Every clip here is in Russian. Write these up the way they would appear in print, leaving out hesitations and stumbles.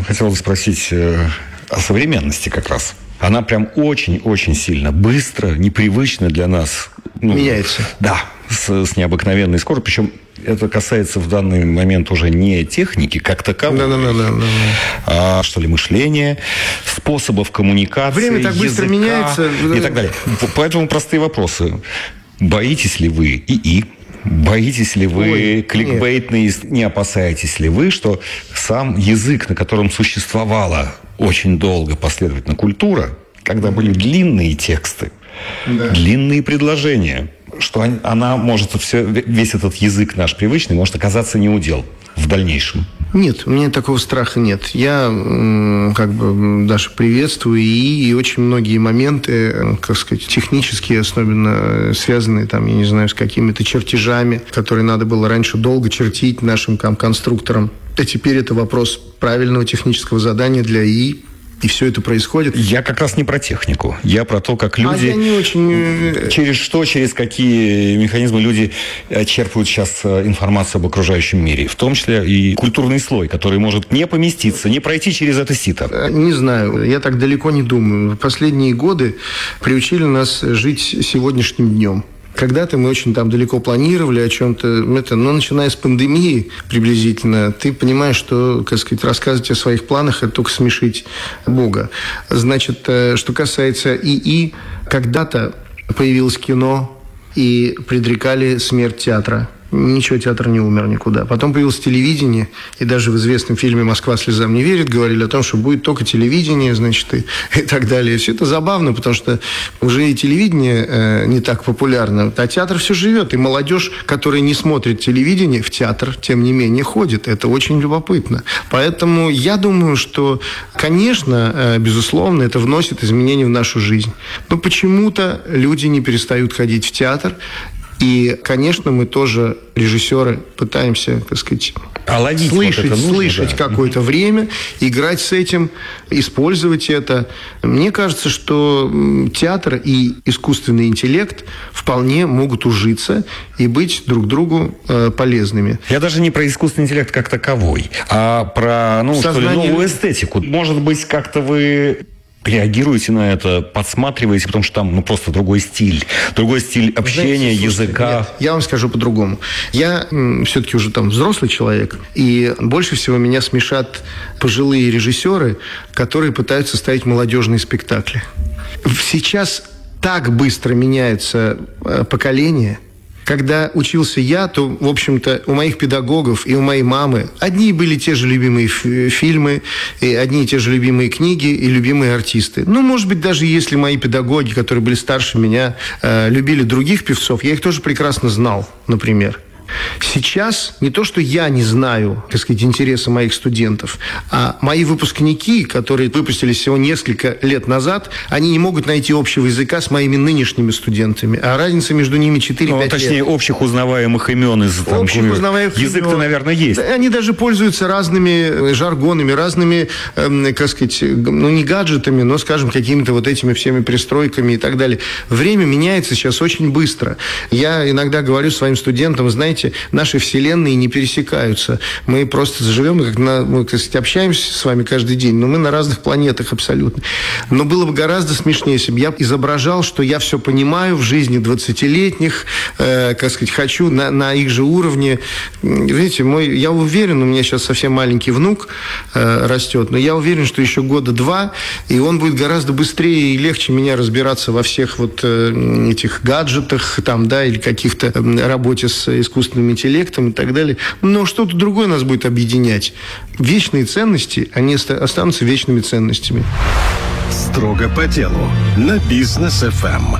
хотел бы спросить о современности как раз. Она прям очень-очень сильно, быстро, непривычно для нас. Меняется. Да, с необыкновенной скоростью. Причем это касается в данный момент уже не техники как таковой, а что ли, мышления, способов коммуникации, время так быстро меняется. И так далее. Поэтому простые вопросы. Боитесь ли вы ИИ? Боитесь ли вы кликбейтный? Не опасаетесь ли вы, что сам язык, на котором существовала очень долго последовательно культура, когда были длинные тексты, длинные предложения, что она может, весь этот язык наш привычный может оказаться неудел в дальнейшем? Нет, у меня такого страха нет. Я даже приветствую и очень многие моменты, как сказать, технические, особенно связанные там, я не знаю, с какими-то чертежами, которые надо было раньше долго чертить нашим конструкторам. А теперь это вопрос правильного технического задания для ИИ. И все это происходит. Я как раз не про технику. Я про то, как люди... я не очень... Через какие механизмы люди черпают сейчас информацию об окружающем мире. В том числе и культурный слой, который может не поместиться, не пройти через это сито. Не знаю. Я так далеко не думаю. Последние годы приучили нас жить сегодняшним днем. Когда-то мы очень там далеко планировали о чем-то, но начиная с пандемии приблизительно, ты понимаешь, что, так сказать, рассказывать о своих планах – это только смешить Бога. Значит, что касается ИИ, когда-то появилось кино и предрекали смерть театра. Ничего, театр не умер никуда. Потом появилось телевидение, и даже в известном фильме «Москва слезам не верит» говорили о том, что будет только телевидение, значит, и так далее. Все это забавно, потому что уже и телевидение не так популярно, а театр все живет. И молодежь, которая не смотрит телевидение, в театр, тем не менее, ходит. Это очень любопытно. Поэтому я думаю, что, конечно, безусловно, это вносит изменения в нашу жизнь. Но почему-то люди не перестают ходить в театр. И, конечно, мы тоже, режиссеры, пытаемся, так сказать, слышать какое-то время, играть с этим, использовать это. Мне кажется, что театр и искусственный интеллект вполне могут ужиться и быть друг другу полезными. Я даже не про искусственный интеллект как таковой, а про новую эстетику. Может быть, как-то вы реагируете на это, подсматриваете, потому что там просто другой стиль общения, языка. Нет, я вам скажу по-другому. Я все-таки уже там взрослый человек, и больше всего меня смешат пожилые режиссеры, которые пытаются ставить молодежные спектакли. Сейчас так быстро меняется поколение. Когда учился я, то, в общем-то, у моих педагогов и у моей мамы одни были те же любимые фильмы, и одни и те же любимые книги и любимые артисты. Может быть, даже если мои педагоги, которые были старше меня, любили других певцов, я их тоже прекрасно знал, например. Сейчас не то, что я не знаю, так сказать, интересы моих студентов, а мои выпускники, которые выпустились всего несколько лет назад, они не могут найти общего языка с моими нынешними студентами. А разница между ними 4-5 лет. Точнее, общих узнаваемых имен из язык-то, наверное, есть. Они даже пользуются разными жаргонами, разными, как сказать, не гаджетами, но, скажем, какими-то вот этими всеми пристройками и так далее. Время меняется сейчас очень быстро. Я иногда говорю своим студентам, знаете, наши вселенные не пересекаются. Мы просто живем, мы, общаемся с вами каждый день, но мы на разных планетах абсолютно. Но было бы гораздо смешнее, если бы я изображал, что я все понимаю в жизни 20-летних, хочу на их же уровне. Видите, я уверен, у меня сейчас совсем маленький внук растет, но я уверен, что еще 2 года, и он будет гораздо быстрее и легче меня разбираться во всех вот этих гаджетах, или каких-то работе с искусственным интеллектом и так далее. Но что-то другое нас будет объединять. Вечные ценности, они останутся вечными ценностями. Строго по делу на Бизнес ФМ.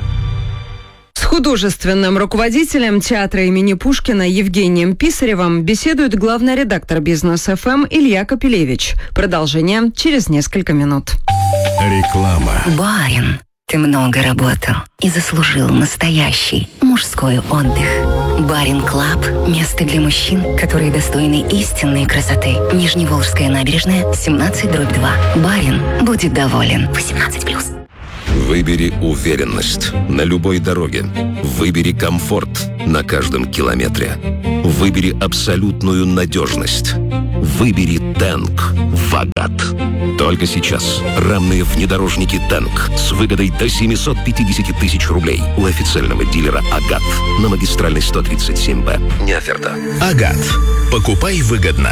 С художественным руководителем театра имени Пушкина Евгением Писаревым беседует главный редактор Бизнес ФМ Илья Капелевич. Продолжение через несколько минут. Реклама. Барин, ты много работал и заслужил настоящий мужской отдых. Барин Клаб – место для мужчин, которые достойны истинной красоты. Нижневолжская набережная, 17/2. Барин будет доволен. 18+. Выбери уверенность на любой дороге. Выбери комфорт на каждом километре. Выбери абсолютную надежность. Выбери Тэнк Вагат. Только сейчас рамные внедорожники «Тэнк» с выгодой до 750 тысяч рублей у официального дилера «Агат» на магистральной 137Б. Не оферта. «Агат». Покупай выгодно.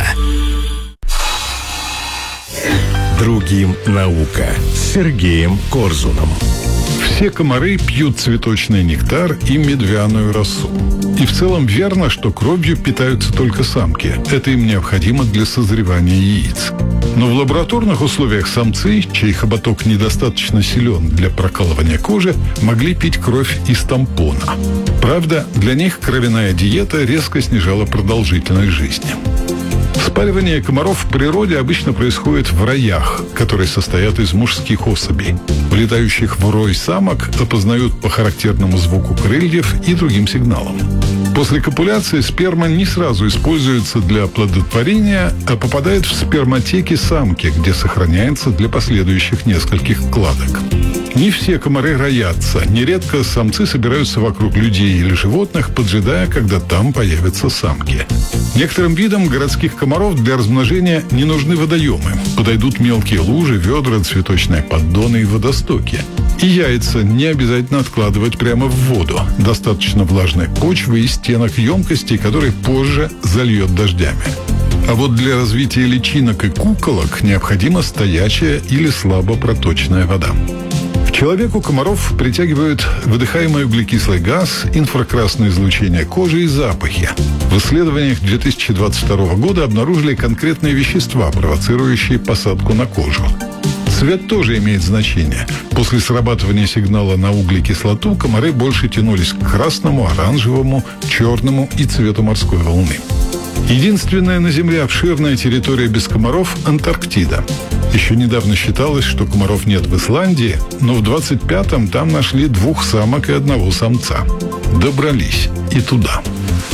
Другим наука с Сергеем Корзуном. Все комары пьют цветочный нектар и медвяную росу. И в целом верно, что кровью питаются только самки. Это им необходимо для созревания яиц. Но в лабораторных условиях самцы, чей хоботок недостаточно силен для прокалывания кожи, могли пить кровь из тампона. Правда, для них кровяная диета резко снижала продолжительность жизни. Спаривание комаров в природе обычно происходит в роях, которые состоят из мужских особей. Влетающих в рой самок опознают по характерному звуку крыльев и другим сигналам. После копуляции сперма не сразу используется для оплодотворения, а попадает в сперматеки самки, где сохраняется для последующих нескольких кладок. Не все комары роятся. Нередко самцы собираются вокруг людей или животных, поджидая, когда там появятся самки. Некоторым видам городских комаров для размножения не нужны водоемы. Подойдут мелкие лужи, ведра, цветочные поддоны и водостоки. И яйца не обязательно откладывать прямо в воду. Достаточно влажной почвы и стенок емкостей, которые позже зальет дождями. А вот для развития личинок и куколок необходима стоячая или слабо проточная вода. К человеку комаров притягивают выдыхаемый углекислый газ, инфракрасное излучение кожи и запахи. В исследованиях 2022 года обнаружили конкретные вещества, провоцирующие посадку на кожу. Цвет тоже имеет значение. После срабатывания сигнала на углекислоту комары больше тянулись к красному, оранжевому, черному и цвету морской волны. Единственная на Земле обширная территория без комаров – Антарктида. Еще недавно считалось, что комаров нет в Исландии, но в 25-м там нашли 2 самок и 1 самца. Добрались и туда.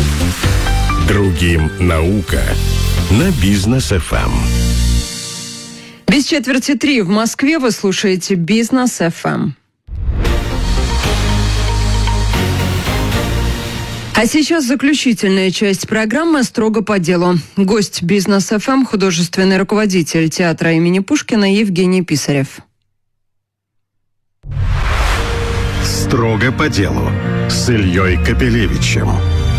Другим наука на Бизнес ФМ. Без четверти 3 в Москве вы слушаете Бизнес ФМ. А сейчас заключительная часть программы «Строго по делу». Гость Бизнес ФМ, художественный руководитель театра имени Пушкина Евгений Писарев. «Строго по делу» с Ильей Капелевичем.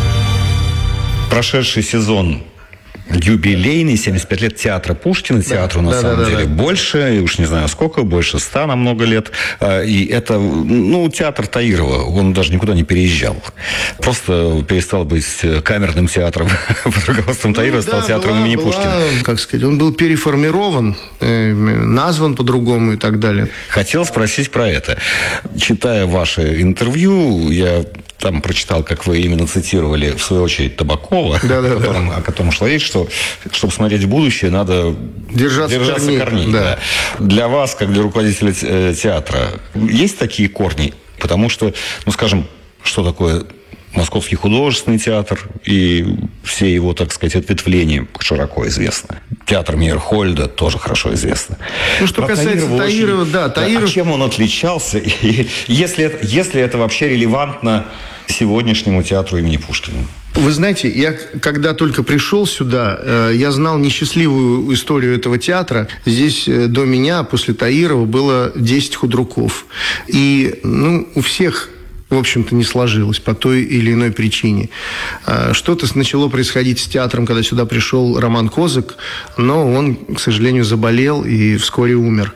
Прошедший сезон юбилейный, 75 лет театра Пушкина. Театру, на самом деле, больше, и уж не знаю сколько, больше 100 на много лет. И это, театр Таирова, он даже никуда не переезжал. Просто перестал быть камерным театром под руководством Таирова, стал театром имени Пушкина. Как сказать, он был переформирован, назван по-другому и так далее. Хотел спросить про это. Читая ваше интервью, я там прочитал, как вы именно цитировали, в свою очередь, Табакова, о котором шла речь, что, чтобы смотреть в будущее, надо держаться корней. Да. Для вас, как для руководителя театра, есть такие корни? Потому что, скажем, что такое Московский художественный театр и все его, так сказать, ответвления широко известны. Театр Мейерхольда тоже хорошо известно. Что касается Таирова, Таиров... А чем он отличался? И если это вообще релевантно сегодняшнему театру имени Пушкина? Вы знаете, я когда только пришел сюда, я знал несчастливую историю этого театра. Здесь до меня, после Таирова, было 10 худруков. И, у всех... в общем-то, не сложилось по той или иной причине. Что-то начало происходить с театром, когда сюда пришел Роман Козак, но он, к сожалению, заболел и вскоре умер.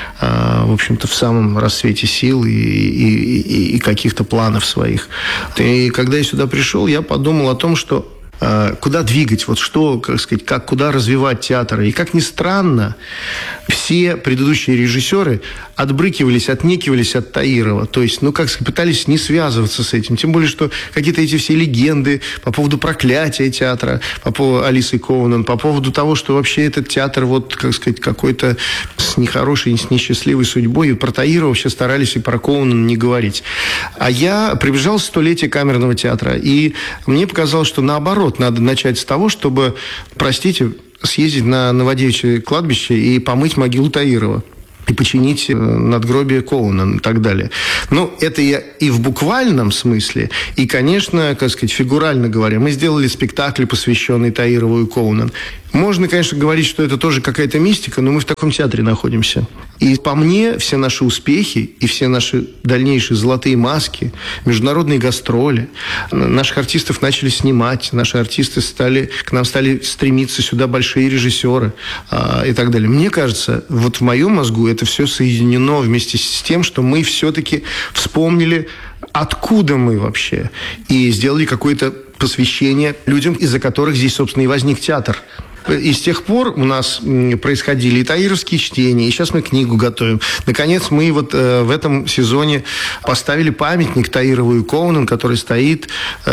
В общем-то, в самом расцвете сил и каких-то планов своих. И когда я сюда пришел, я подумал о том, что куда двигать, куда развивать театр. И, как ни странно, все предыдущие режиссеры отнекивались от Таирова. То есть, пытались не связываться с этим. Тем более, что какие-то эти все легенды по поводу проклятия театра, по поводу Алисы Коунен, по поводу того, что вообще этот театр, какой-то с нехорошей, с несчастливой судьбой. И про Таирова вообще старались и про Коунен не говорить. А я прибежал в 100-летие камерного театра. И мне показалось, что наоборот, надо начать с того, чтобы, съездить на Новодевичье кладбище и помыть могилу Таирова. и починить надгробие Коунен и так далее. Но это я и в буквальном смысле, и, конечно, как сказать, фигурально говоря, мы сделали спектакль, посвященный Таирову и Коунен. Можно, конечно, говорить, что это тоже какая-то мистика, но мы в таком театре находимся. И по мне, все наши успехи и все наши дальнейшие золотые маски, международные гастроли, наших артистов начали снимать, наши артисты к нам стали стремиться сюда большие режиссеры и так далее. Мне кажется, вот в моем мозгу это все соединено вместе с тем, что мы все-таки вспомнили, откуда мы вообще, и сделали какое-то посвящение людям, из-за которых здесь, собственно, и возник театр. И с тех пор у нас происходили и таировские чтения, и сейчас мы книгу готовим. Наконец, мы вот в этом сезоне поставили памятник Таирову и Коунен, который стоит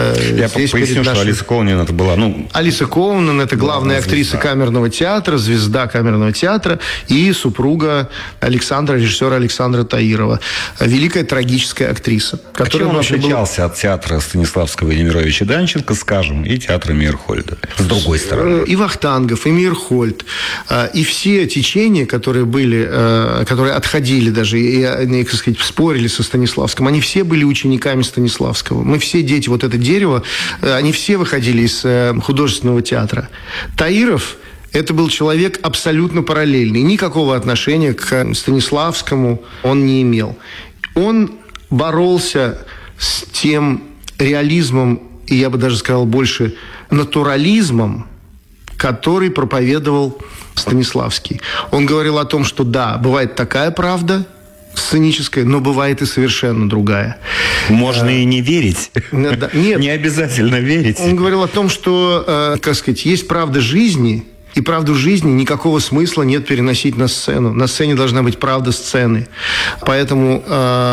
Я здесь поясню, перед что нашей... Алиса Коунен это была... Алиса Коунен – это главная актриса камерного театра, звезда камерного театра и супруга режиссера Александра Таирова. Великая трагическая актриса. Чем он отличался от театра Станиславского и Немировича Данченко, скажем, и театра Мейерхольда? С другой стороны. И Вахтангов, и Мейерхольд, и все течения, которые были, которые отходили даже, и, так сказать, спорили со Станиславским, они все были учениками Станиславского. Мы все дети, вот это дерево, они все выходили из художественного театра. Таиров – это был человек абсолютно параллельный. Никакого отношения к Станиславскому он не имел. Он боролся с тем реализмом, и я бы даже сказал больше натурализмом, который проповедовал Станиславский. Он говорил о том, что да, бывает такая правда сценическая, но бывает и совершенно другая. Можно и не верить. Нет. Не обязательно верить. Он говорил о том, что, как сказать, есть правда жизни, и правду жизни никакого смысла нет переносить на сцену. На сцене должна быть правда сцены. Поэтому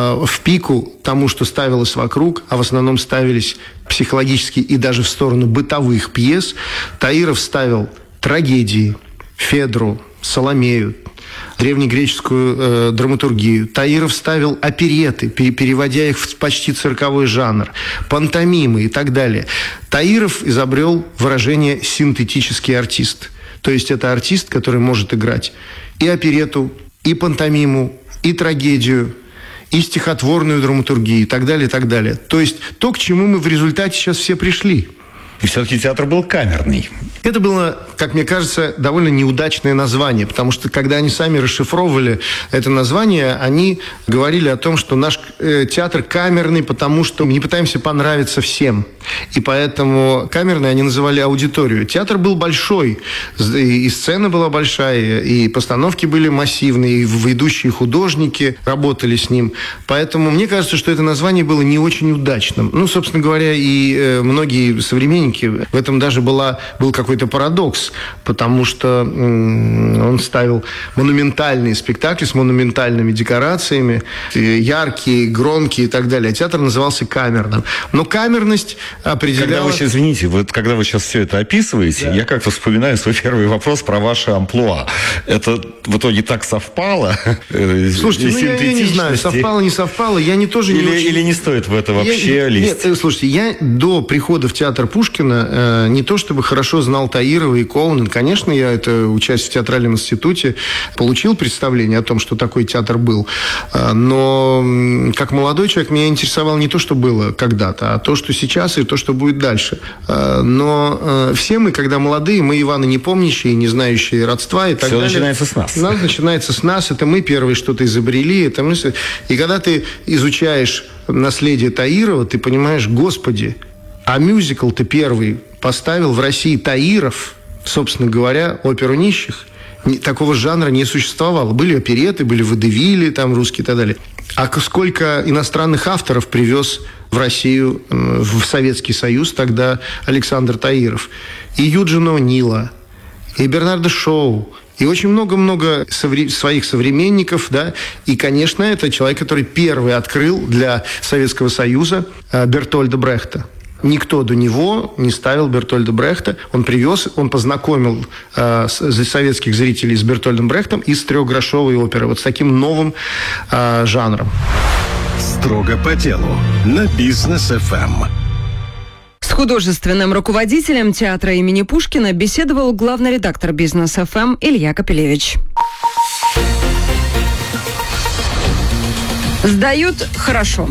в пику тому, что ставилось вокруг, а в основном ставились психологически и даже в сторону бытовых пьес, Таиров ставил трагедии, Федру, Соломею, древнегреческую драматургию. Таиров ставил опереты, переводя их в почти цирковой жанр, пантомимы и так далее. Таиров изобрел выражение «синтетический артист». То есть это артист, который может играть и оперету, и пантомиму, и трагедию, и стихотворную драматургию, и так далее, и так далее. То есть то, к чему мы в результате сейчас все пришли. И все-таки театр был камерный. Это было, как мне кажется, довольно неудачное название, потому что, когда они сами расшифровывали это название, они говорили о том, что наш театр камерный, потому что мы не пытаемся понравиться всем. И поэтому камерный они называли аудиторию. Театр был большой, и сцена была большая, и постановки были массивные, и ведущие художники работали с ним. Поэтому мне кажется, что это название было не очень удачным. Собственно говоря, и многие современники, в этом даже был какой-то парадокс, потому что он ставил монументальные спектакли с монументальными декорациями, яркие, громкие и так далее. Театр назывался камерным. Но камерность определяла... Извините, когда вы сейчас все это описываете, да. Я как-то вспоминаю свой первый вопрос про ваше амплуа. Это в итоге так совпало? Слушайте, я не знаю, совпало, не совпало. Я тоже не очень... Или не стоит в это вообще лезть? Нет, слушайте, я до прихода в театр Пушкина не то чтобы хорошо знал Таирова и Коунен. Конечно, я учась в театральном институте, получил представление о том, что такой театр был. Но как молодой человек меня интересовало не то, что было когда-то, а то, что сейчас и то, что будет дальше. Но все мы, когда молодые, мы Иваны не помнящие, не знающие родства и так далее. Все начинается с нас. Начинается с нас. Это мы первые что-то изобрели. И когда ты изучаешь наследие Таирова, ты понимаешь, господи, а мюзикл ты первый поставил в России Таиров, собственно говоря, оперу нищих. Такого жанра не существовало. Были опереты, были водевили, там русские и так далее. А сколько иностранных авторов привез в Россию, в Советский Союз тогда Александр Таиров. И Юджина О'Нила, и Бернардо Шоу, и очень много-много своих современников, да. И, конечно, это человек, который первый открыл для Советского Союза Бертольда Брехта. Никто до него не ставил Бертольда Брехта. Он привез, он познакомил советских зрителей с Бертольдом Брехтом и с трехгрошовой оперой. Вот с таким новым жанром. Строго по делу на Бизнес ФМ. С художественным руководителем театра имени Пушкина беседовал главный редактор Бизнес ФМ Илья Капелевич. Сдают хорошо.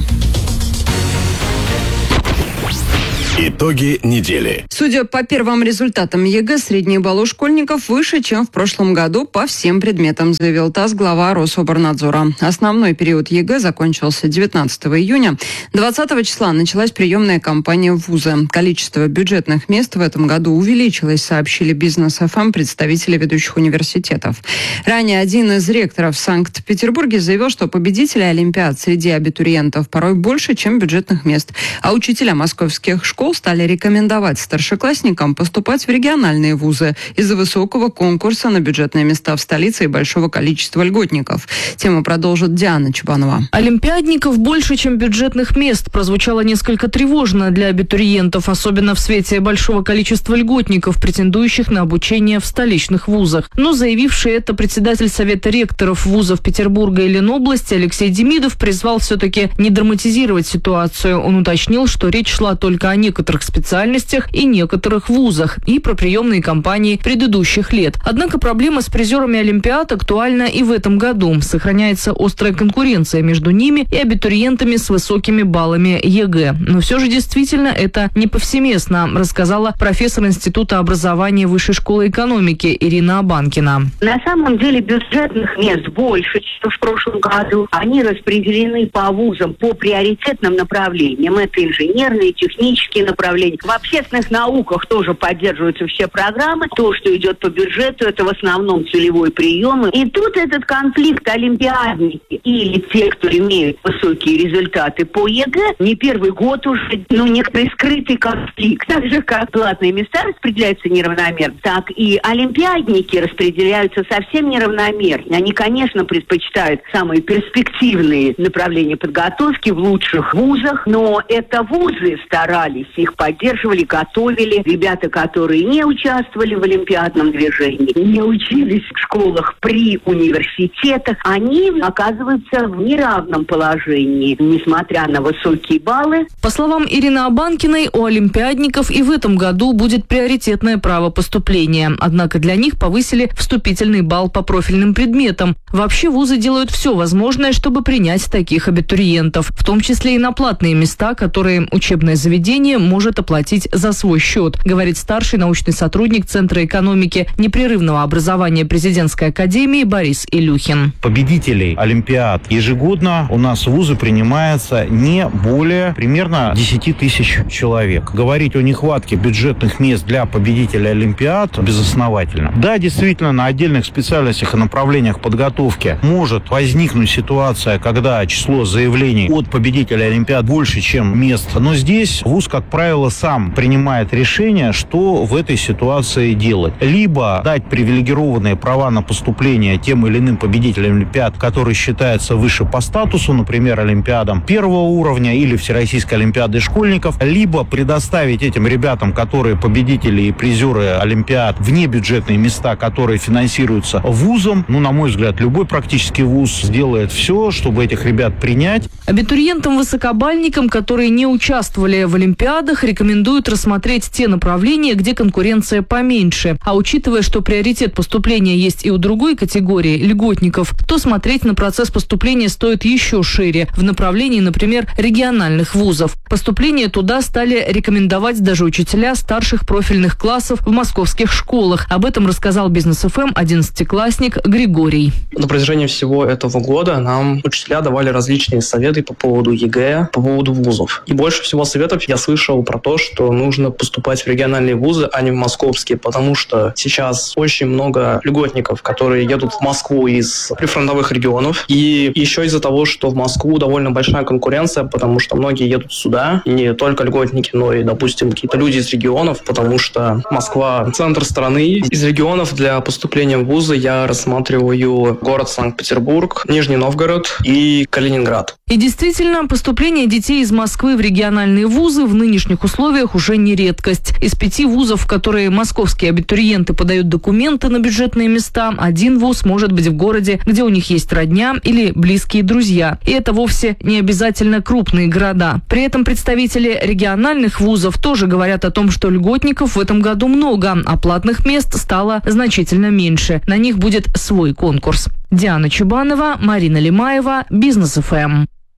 Итоги недели. Судя по первым результатам ЕГЭ, средний балл у школьников выше, чем в прошлом году по всем предметам, заявил ТАСС глава Рособорнадзора. Основной период ЕГЭ закончился 19 июня. 20 числа началась приемная кампания в вузы. Количество бюджетных мест в этом году увеличилось, сообщили Бизнес ФМ представители ведущих университетов. Ранее один из ректоров в Санкт-Петербурге заявил, что победителей олимпиад среди абитуриентов порой больше, чем бюджетных мест. А учителя московских школ стали рекомендовать старшеклассникам поступать в региональные вузы из-за высокого конкурса на бюджетные места в столице и большого количества льготников. Тему продолжит Диана Чубанова. Олимпиадников больше, чем бюджетных мест, прозвучало несколько тревожно для абитуриентов, особенно в свете большого количества льготников, претендующих на обучение в столичных вузах. Но заявивший это председатель Совета ректоров вузов Петербурга и Ленобласти Алексей Демидов призвал все-таки не драматизировать ситуацию. Он уточнил, что речь шла только о некоторых специальностях и некоторых вузах и про приемные кампании предыдущих лет. Однако проблема с призерами олимпиад актуальна и в этом году. Сохраняется острая конкуренция между ними и абитуриентами с высокими баллами ЕГЭ. Но все же действительно это не повсеместно, рассказала профессор Института образования Высшей школы экономики Ирина Абанкина. На самом деле бюджетных мест больше, чем в прошлом году. Они распределены по вузам по приоритетным направлениям. Это инженерные, технические направления. В общественных науках тоже поддерживаются все программы. То, что идет по бюджету, это в основном целевой прием. И тут этот конфликт олимпиадники или те, кто имеют высокие результаты по ЕГЭ, не первый год уже, некоторый скрытый конфликт. Так же, как платные места распределяются неравномерно, так и олимпиадники распределяются совсем неравномерно. Они, конечно, предпочитают самые перспективные направления подготовки в лучших вузах, но это вузы старались, их поддерживали, готовили. Ребята, которые не участвовали в олимпиадном движении, не учились в школах при университетах, они оказываются в неравном положении, несмотря на высокие баллы. По словам Ирины Абанкиной, у олимпиадников и в этом году будет приоритетное право поступления. Однако для них повысили вступительный балл по профильным предметам. Вообще вузы делают все возможное, чтобы принять таких абитуриентов, в том числе и на платные места, которые учебное заведение может оплатить за свой счет, говорит старший научный сотрудник Центра экономики непрерывного образования Президентской академии Борис Илюхин. Победителей олимпиад ежегодно у нас в вузы принимается не более примерно 10 тысяч человек. Говорить о нехватке бюджетных мест для победителей олимпиад безосновательно. Да, действительно, на отдельных специальностях и направлениях подготовки может возникнуть ситуация, когда число заявлений от победителей олимпиад больше, чем мест. Но здесь вуз, как правило, сам принимает решение, что в этой ситуации делать. Либо дать привилегированные права на поступление тем или иным победителям олимпиад, которые считаются выше по статусу, например, олимпиадам первого уровня или Всероссийской олимпиады школьников, либо предоставить этим ребятам, которые победители и призеры олимпиад, внебюджетные места, которые финансируются вузом. На мой взгляд, любой практически вуз сделает все, чтобы этих ребят принять. Абитуриентам-высокобальникам, которые не участвовали в олимпиадах, рекомендуют рассмотреть те направления, где конкуренция поменьше. А учитывая, что приоритет поступления есть и у другой категории льготников, то смотреть на процесс поступления стоит еще шире, в направлении, например, региональных вузов. Поступление туда стали рекомендовать даже учителя старших профильных классов в московских школах. Об этом рассказал Бизнес ФМ 11-классник Григорий. На протяжении всего этого года нам учителя давали различные советы по поводу ЕГЭ, по поводу вузов. И больше всего советов я слышал про то, что нужно поступать в региональные вузы, а не в московские, потому что сейчас очень много льготников, которые едут в Москву из прифронтовых регионов. И еще из-за того, что в Москву довольно большая конкуренция, потому что многие едут сюда, и не только льготники, но и, допустим, какие-то люди из регионов, потому что Москва – центр страны. Из регионов для поступления в вузы я рассматриваю город Санкт-Петербург, Нижний Новгород и Калининград. И действительно, поступление детей из Москвы в региональные вузы в нынешних условиях уже не редкость. Из 5 вузов, в которые московские абитуриенты подают документы на бюджетные места, один вуз может быть в городе, где у них есть родня или близкие друзья. И это вовсе не обязательно крупные города. При этом представители региональных вузов тоже говорят о том, что льготников в этом году много, а платных мест стало значительно меньше. На них будет свой конкурс. Диана Чубанова, Марина Лимаева, Бизнес ФМ.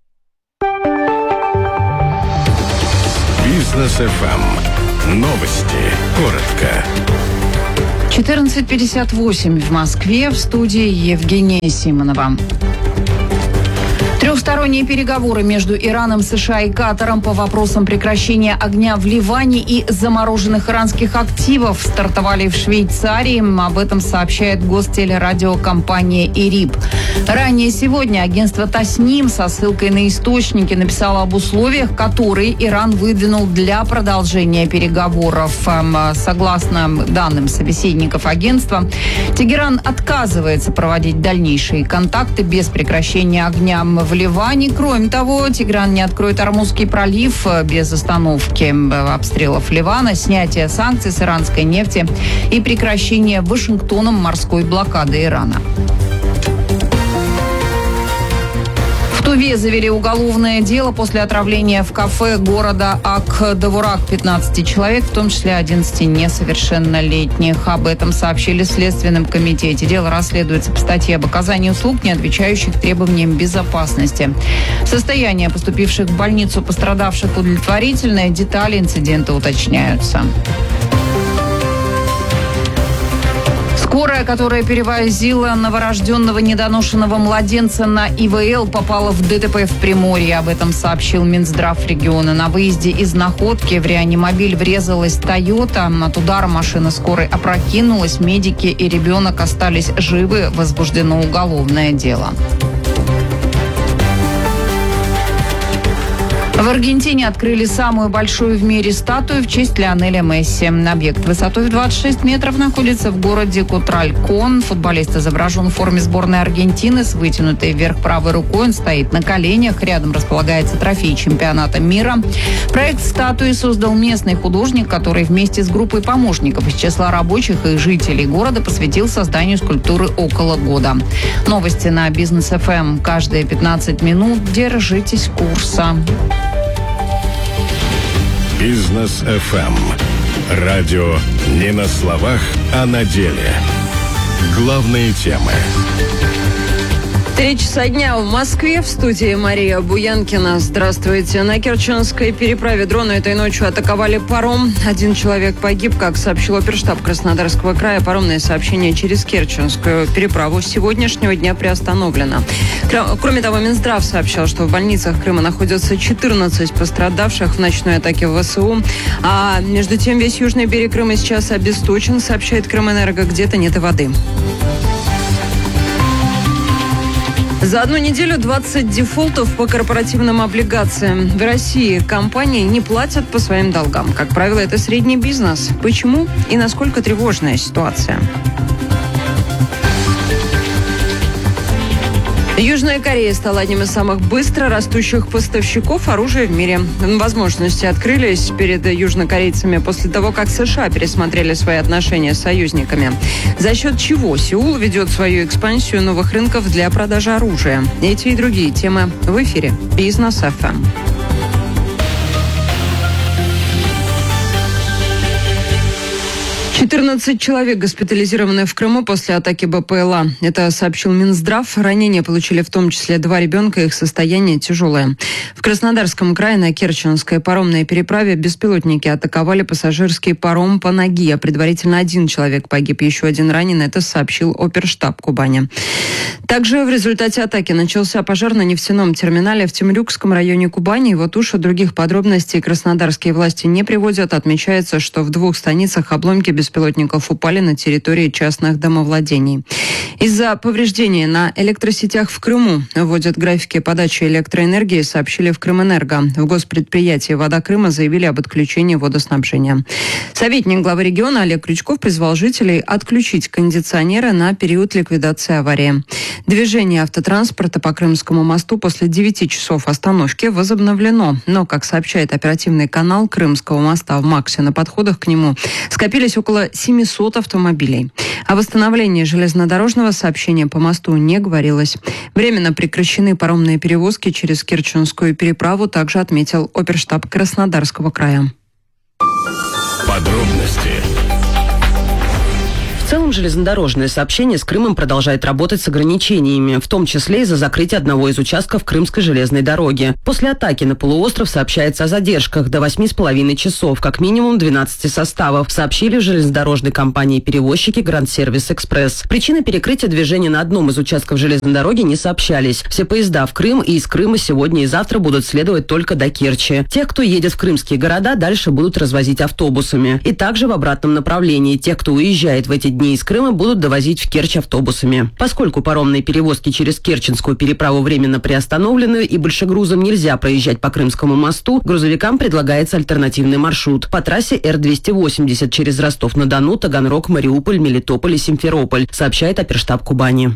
Бизнес FM. Новости. Коротко. 14:58 в Москве. В студии Евгения Симонова. Трехсторонние переговоры между Ираном, США и Катаром по вопросам прекращения огня в Ливане и замороженных иранских активов стартовали в Швейцарии. Об этом сообщает гостелерадиокомпания ИРИБ. Ранее сегодня агентство Тасним со ссылкой на источники написало об условиях, которые Иран выдвинул для продолжения переговоров. Согласно данным собеседников агентства, Тегеран отказывается проводить дальнейшие контакты без прекращения огня в Ливане. Кроме того, Тегеран не откроет Ормузский пролив без остановки обстрелов Ливана, снятия санкций с иранской нефти и прекращения Вашингтоном морской блокады Ирана. В Туве завели уголовное дело после отравления в кафе города Ак-Довурак 15 человек, в том числе 11 несовершеннолетних. Об этом сообщили в Следственном комитете. Дело расследуется по статье об оказании услуг, не отвечающих требованиям безопасности. Состояние поступивших в больницу пострадавших удовлетворительное. Детали инцидента уточняются. Скорая, которая перевозила новорожденного недоношенного младенца на ИВЛ, попала в ДТП в Приморье. Об этом сообщил Минздрав региона. На выезде из Находки в реанимобиль врезалась «Тойота». От удара машина скорой опрокинулась. Медики и ребенок остались живы. Возбуждено уголовное дело. В Аргентине открыли самую большую в мире статую в честь Лионеля Месси. Объект высотой в 26 метров находится в городе Кутралькон. Футболист изображен в форме сборной Аргентины с вытянутой вверх правой рукой. Он стоит на коленях. Рядом располагается трофей чемпионата мира. Проект статуи создал местный художник, который вместе с группой помощников из числа рабочих и жителей города посвятил созданию скульптуры около года. Новости на Бизнес FM. Каждые 15 минут держитесь курса. Бизнес FM. Радио не на словах, а на деле. Главные темы. 3 часа дня в Москве. В студии Мария Буянкина. Здравствуйте. На Керченской переправе дроны этой ночью атаковали паром. 1 человек погиб, как сообщил оперштаб Краснодарского края. Паромное сообщение через Керченскую переправу с сегодняшнего дня приостановлено. Кроме того, Минздрав сообщал, что в больницах Крыма находятся 14 пострадавших в ночной атаке в ВСУ. А между тем весь южный берег Крыма сейчас обесточен, сообщает Крымэнерго. Где-то нет и воды. За одну неделю 20 дефолтов по корпоративным облигациям. В России компании не платят по своим долгам. Как правило, это средний бизнес. Почему и насколько тревожная ситуация? Южная Корея стала одним из самых быстро растущих поставщиков оружия в мире. Возможности открылись перед южнокорейцами после того, как США пересмотрели свои отношения с союзниками. За счет чего Сеул ведет свою экспансию новых рынков для продажи оружия. Эти и другие темы в эфире Бизнес FM. 14 человек госпитализированы в Крыму после атаки БПЛА. Это сообщил Минздрав. Ранения получили в том числе 2 ребенка. Их состояние тяжелое. В Краснодарском крае на Керченской паромной переправе беспилотники атаковали пассажирский паром по ноге. Предварительно 1 человек погиб, еще 1 ранен. Это сообщил оперштаб Кубани. Также в результате атаки начался пожар на нефтяном терминале в Темрюкском районе Кубани. Вот уж других подробностей краснодарские власти не приводят. Отмечается, что в 2 станицах обломки беспилотников упали на территории частных домовладений. Из-за повреждений на электросетях в Крыму вводят графики подачи электроэнергии, сообщили в Крымэнерго. В госпредприятии «Вода Крыма» заявили об отключении водоснабжения. Советник главы региона Олег Крючков призвал жителей отключить кондиционеры на период ликвидации аварии. Движение автотранспорта по Крымскому мосту после 9 часов остановки возобновлено. Но, как сообщает оперативный канал Крымского моста в Максе, на подходах к нему скопились около 700 автомобилей. О восстановлении железнодорожного сообщения по мосту не говорилось. Временно прекращены паромные перевозки через Керченскую переправу, также отметил оперштаб Краснодарского края. Подробности. В целом Газпром железнодорожное сообщение с Крымом продолжает работать с ограничениями, в том числе из-за закрытия одного из участков Крымской железной дороги. После атаки на полуостров сообщается о задержках до 8,5 часов, как минимум 12 составов, сообщили в железнодорожной компании-перевозчики Гранд Сервис Экспресс. Причины перекрытия движения на одном из участков железной дороги не сообщались. Все поезда в Крым и из Крыма сегодня и завтра будут следовать только до Керчи. Тех, кто едет в крымские города, дальше будут развозить автобусами. И также в обратном направлении. Тех, кто уезжает в эти дни из Крыма, будут довозить в Керчь автобусами. Поскольку паромные перевозки через Керченскую переправу временно приостановлены и большегрузам нельзя проезжать по Крымскому мосту, грузовикам предлагается альтернативный маршрут по трассе Р-280 через Ростов-на-Дону, Таганрог, Мариуполь, Мелитополь и Симферополь, сообщает оперштаб Кубани.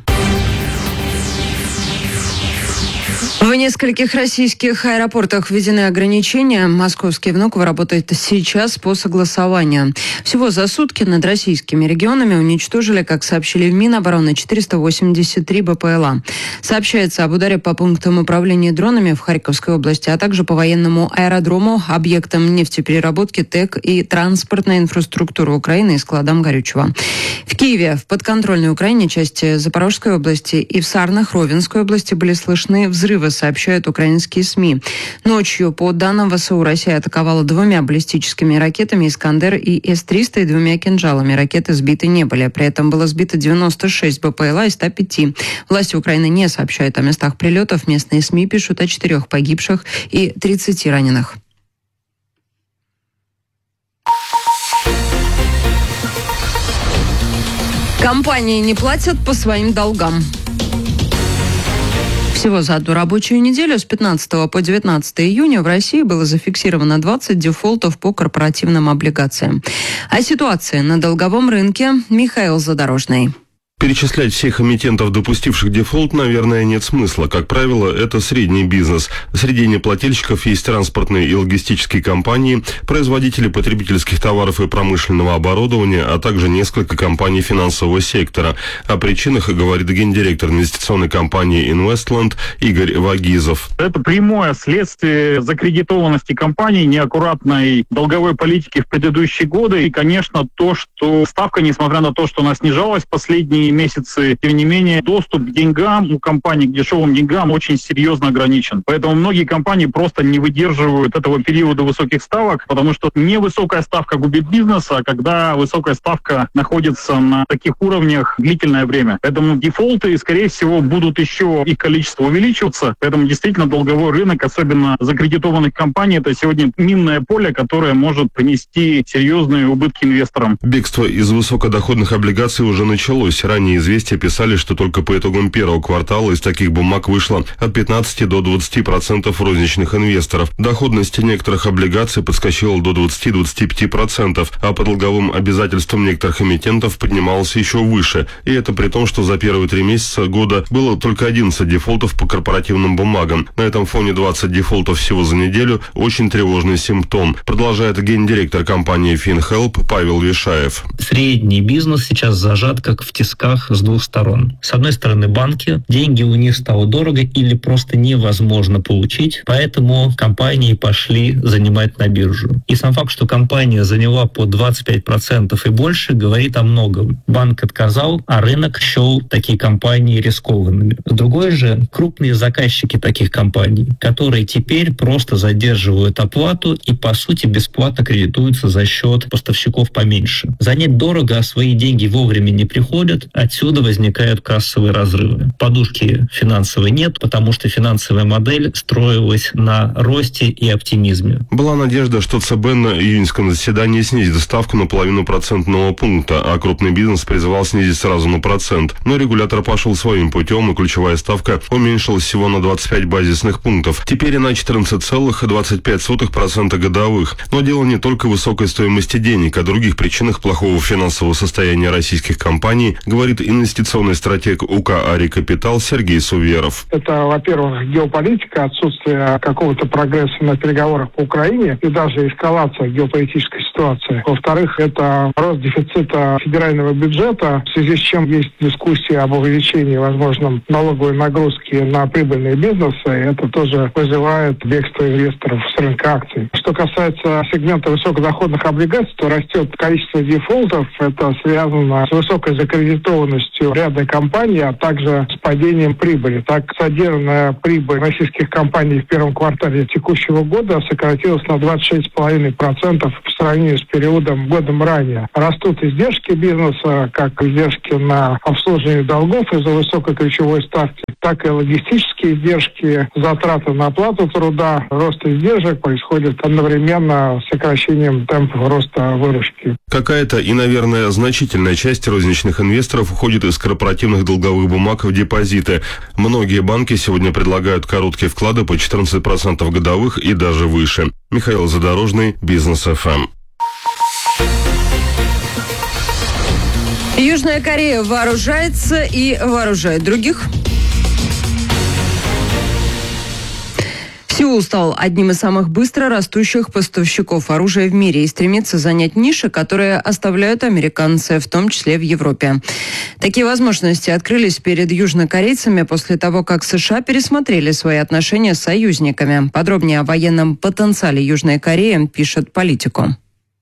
В нескольких российских аэропортах введены ограничения. Московский Внуково работает сейчас по согласованию. Всего за сутки над российскими регионами уничтожили, как сообщили в Минобороны, 483 БПЛА. Сообщается об ударе по пунктам управления дронами в Харьковской области, а также по военному аэродрому, объектам нефтепереработки, ТЭК и транспортной инфраструктуры Украины и складам горючего. В Киеве, в подконтрольной Украине части Запорожской области и в Сарнах Ровенской области были слышны взрывы, сообщают украинские СМИ. Ночью, по данным ВСУ, Россия атаковала 2 баллистическими ракетами «Искандер» и С-300 и 2 кинжалами. Ракеты сбиты не были. При этом было сбито 96 БПЛА из 105. Власти Украины не сообщают о местах прилетов. Местные СМИ пишут о 4 погибших и 30 раненых. Компании не платят по своим долгам. Всего за одну рабочую неделю с 15 по 19 июня в России было зафиксировано 20 дефолтов по корпоративным облигациям. О ситуации на долговом рынке Михаил Задорожный. Перечислять всех эмитентов, допустивших дефолт, наверное, нет смысла. Как правило, это средний бизнес. Среди неплательщиков есть транспортные и логистические компании, производители потребительских товаров и промышленного оборудования, а также несколько компаний финансового сектора. О причинах говорит гендиректор инвестиционной компании «Инвестленд» Игорь Вагизов. Это прямое следствие закредитованности компаний, неаккуратной долговой политики в предыдущие годы и, конечно, то, что ставка, несмотря на то, что она снижалась последние месяцы, тем не менее, доступ к деньгам у компаний, к дешевым деньгам очень серьезно ограничен. Поэтому многие компании просто не выдерживают этого периода высоких ставок, потому что невысокая ставка губит бизнес, а когда высокая ставка находится на таких уровнях длительное время. Поэтому дефолты, скорее всего, будут еще, их количество увеличиваться. Поэтому действительно долговой рынок, особенно закредитованных компаний, это сегодня минное поле, которое может принести серьезные убытки инвесторам. Бегство из высокодоходных облигаций уже началось. Ранее «Известия» писали, что только по итогам первого квартала из таких бумаг вышло от 15 до 20% розничных инвесторов. Доходность некоторых облигаций подскочила до 20-25%, а по долговым обязательствам некоторых эмитентов поднималась еще выше. И это при том, что за первые 3 месяца года было только 11 дефолтов по корпоративным бумагам. На этом фоне 20 дефолтов всего за неделю – очень тревожный симптом, продолжает гендиректор компании FinHelp Павел Вишаев. Средний бизнес сейчас зажат как в тисках с 2 сторон. С одной стороны, банки, деньги у них стало дорого или просто невозможно получить, поэтому компании пошли занимать на биржу. И сам факт, что компания заняла по 25% и больше, говорит о многом. Банк отказал, а рынок счел такие компании рискованными. Другое же, крупные заказчики таких компаний, которые теперь просто задерживают оплату и, по сути, бесплатно кредитуются за счет поставщиков поменьше. Занять дорого, а свои деньги вовремя не приходят, отсюда возникают кассовые разрывы. Подушки финансовой нет, потому что финансовая модель строилась на росте и оптимизме. Была надежда, что ЦБ на июньском заседании снизит ставку на 0,5% пункта, а крупный бизнес призывал снизить сразу на 1%. Но регулятор пошел своим путем, и ключевая ставка уменьшилась всего на 25 базисных пунктов. Теперь на 14,25% годовых. Но дело не только в высокой стоимости денег, о других причинах плохого финансового состояния российских компаний говорит говорит инвестиционный стратег УК «Ари Капитал» Сергей Суверов. Это, во-первых, геополитика, отсутствие какого-то прогресса на переговорах по Украине и даже эскалация геополитической ситуации. Во-вторых, это рост дефицита федерального бюджета, в связи с чем есть дискуссия об увеличении, возможном, налоговой нагрузки на прибыльные бизнесы. Это тоже вызывает бегство инвесторов с рынка акций. Что касается сегмента высокодоходных облигаций, то растет количество дефолтов. Это связано с высокой закредитованностью ряда компаний, а также с падением прибыли. Так, содержанная прибыль российских компаний в первом квартале текущего года сократилась на 26,5% по сравнению с периодом годом ранее. Растут издержки бизнеса, как издержки на обслуживание долгов из-за высокой ключевой ставки, так и логистические издержки, затраты на оплату труда. Рост издержек происходит одновременно с сокращением темпов роста выручки. Какая-то и, наверное, значительная часть розничных инвесторов уходит из корпоративных долговых бумаг в депозиты. Многие банки сегодня предлагают короткие вклады по 14% годовых и даже выше. Михаил Задорожный, Бизнес ФМ. Южная Корея вооружается и вооружает других. Сеул стал одним из самых быстро растущих поставщиков оружия в мире и стремится занять ниши, которые оставляют американцы, в том числе в Европе. Такие возможности открылись перед южнокорейцами после того, как США пересмотрели свои отношения с союзниками. Подробнее о военном потенциале Южной Кореи пишет Политико.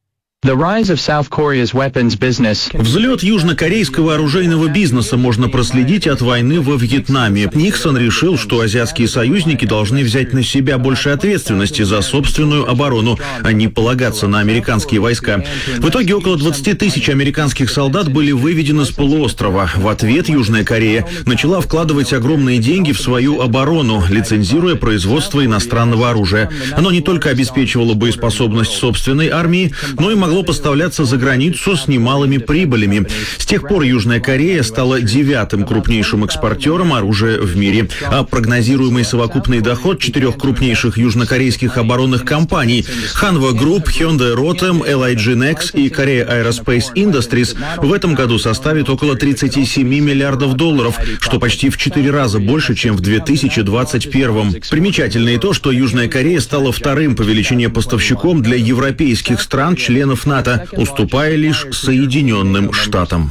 Взлет южнокорейского оружейного бизнеса можно проследить от войны во Вьетнаме. Никсон решил, что азиатские союзники должны взять на себя больше ответственности за собственную оборону, а не полагаться на американские войска. В итоге около 20 тысяч американских солдат были выведены с полуострова. В ответ Южная Корея начала вкладывать огромные деньги в свою оборону, лицензируя производство иностранного оружия. Оно не только обеспечивало боеспособность собственной армии, но и могло поставляться за границу с немалыми прибылями. С тех пор Южная Корея стала 9-м крупнейшим экспортером оружия в мире. А прогнозируемый совокупный доход 4 крупнейших южнокорейских оборонных компаний Hanwha Group, Hyundai Rotem, LIG Nex и Korea Aerospace Industries в этом году составит около 37 миллиардов долларов, что почти в 4 раза больше, чем в 2021. Примечательно и то, что Южная Корея стала 2-м по величине поставщиком для европейских стран, членов НАТО, уступая лишь Соединенным Штатам.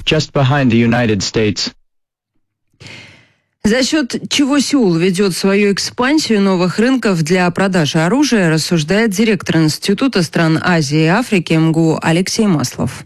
За счет чего Сеул ведет свою экспансию новых рынков для продажи оружия, рассуждает директор Института стран Азии и Африки МГУ Алексей Маслов.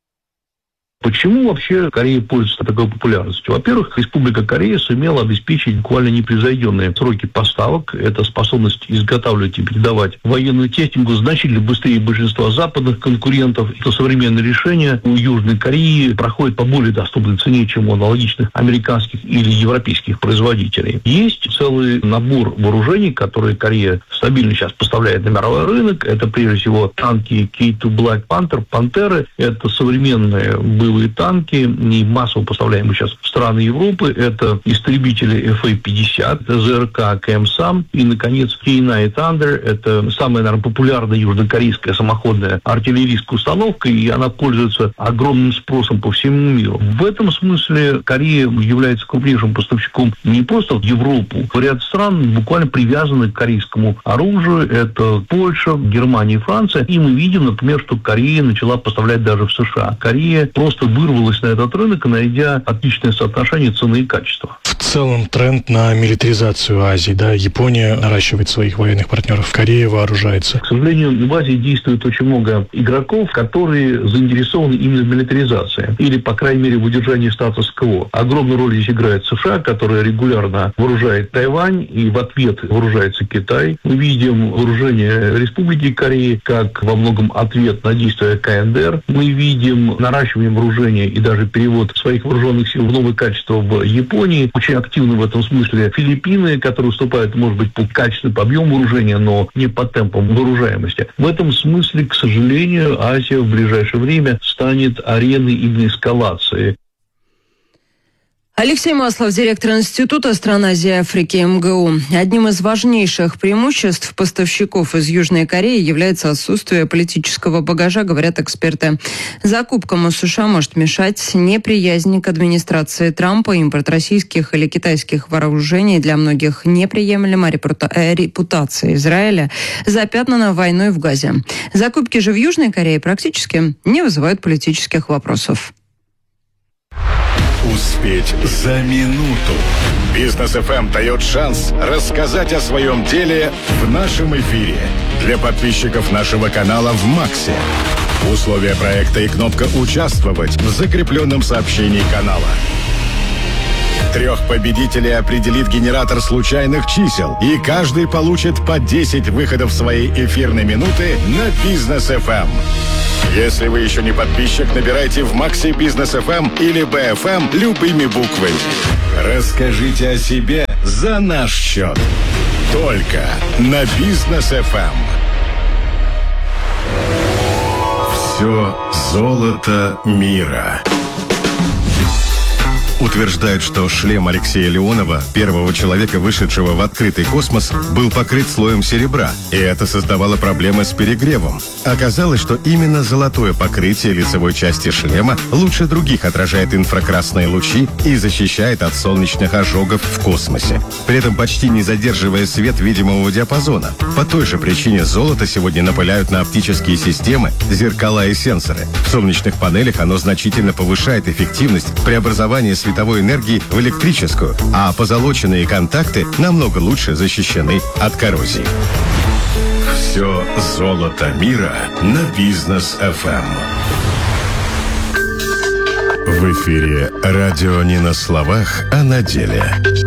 Почему вообще Корея пользуется такой популярностью? Во-первых, Республика Корея сумела обеспечить буквально непревзойденные сроки поставок. Это способность изготавливать и передавать военную технику значительно быстрее большинства западных конкурентов. Это современное решение у Южной Кореи проходит по более доступной цене, чем у аналогичных американских или европейских производителей. Есть целый набор вооружений, которые Корея стабильно сейчас поставляет на мировой рынок. Это прежде всего танки K2 Black Panther, Пантеры. Это современные боевые танки, не массово поставляемые сейчас в страны Европы. Это истребители FA-50, это ЗРК КМСАМ и, наконец, K9 Thunder. Это самая, наверное, популярная южнокорейская самоходная артиллерийская установка, и она пользуется огромным спросом по всему миру. В этом смысле Корея является крупнейшим поставщиком не просто в Европу. Ряд стран буквально привязаны к корейскому оружию. Это Польша, Германия и Франция. И мы видим, например, что Корея начала поставлять даже в США. Корея просто вырвалась на этот рынок, найдя отличное соотношение цены и качества. В целом тренд на милитаризацию Азии, да, Япония наращивает своих военных партнеров, Корея вооружается. К сожалению, в Азии действует очень много игроков, которые заинтересованы именно в милитаризации, или, по крайней мере, в удержании статус-кво. Огромную роль здесь играет США, которая регулярно вооружает Тайвань, и в ответ вооружается Китай. Мы видим вооружение Республики Кореи как во многом ответ на действия КНДР. Мы видим наращивание вооружения и даже перевод своих вооруженных сил в новые качества в Японии. Очень активны в этом смысле Филиппины, которые уступают, может быть, по качеству, по объему вооружения, но не по темпам вооружаемости. В этом смысле, к сожалению, Азия в ближайшее время станет ареной именно эскалации. Алексей Маслов, директор Института стран Азии и Африки МГУ. Одним из важнейших преимуществ поставщиков из Южной Кореи является отсутствие политического багажа, говорят эксперты. Закупкам из США может мешать неприязнь к администрации Трампа. Импорт российских или китайских вооружений для многих неприемлема. Репутация Израиля запятнана войной в Газе. Закупки же в Южной Корее практически не вызывают политических вопросов. Успеть за минуту. Бизнес ФМ дает шанс рассказать о своем деле в нашем эфире. Для подписчиков нашего канала в Максе. Условия проекта и кнопка «Участвовать» в закрепленном сообщении канала. 3 победителей определит генератор случайных чисел, и каждый получит по 10 выходов своей эфирной минуты на Бизнес ФМ. Если вы еще не подписчик, набирайте в Максе Бизнес ФМ или БФМ любыми буквами. Расскажите о себе за наш счет. Только на Бизнес ФМ. Все золото мира. Утверждают, что шлем Алексея Леонова, первого человека, вышедшего в открытый космос, был покрыт слоем серебра, и это создавало проблемы с перегревом. Оказалось, что именно золотое покрытие лицевой части шлема лучше других отражает инфракрасные лучи и защищает от солнечных ожогов в космосе, при этом почти не задерживая свет видимого диапазона. По той же причине золото сегодня напыляют на оптические системы, зеркала и сенсоры. В солнечных панелях оно значительно повышает эффективность преобразования световой энергии в электрическую, а позолоченные контакты намного лучше защищены от коррозии. Все золото мира на Бизнес ФМ. В эфире радио не на словах, а на деле.